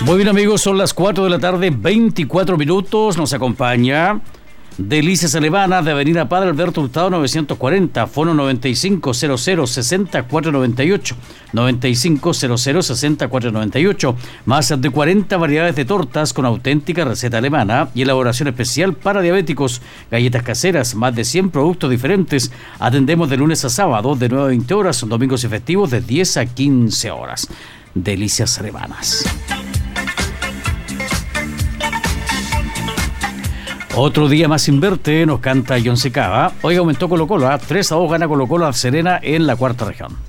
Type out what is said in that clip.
Muy bien, amigos, son las 4 de la tarde, 24 minutos. Nos acompaña Delicias Alemanas de Avenida Padre Alberto Hurtado 940, fono 9500-6498, 9500-6498. Más de 40 variedades de tortas con auténtica receta alemana y elaboración especial para diabéticos, galletas caseras, más de 100 productos diferentes. Atendemos de lunes a sábado de 9 a 20 horas, domingos y festivos de 10 a 15 horas. Delicias Alemanas. Otro día más sin verte, nos canta John Secaba. Hoy aumentó Colo-Colo, 3-2 gana Colo-Colo a Serena en la cuarta región.